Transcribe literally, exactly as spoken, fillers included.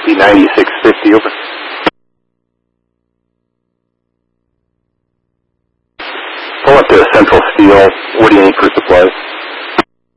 P ninety-six fifty, over. Pull up to Central Steel. What do you need for supplies?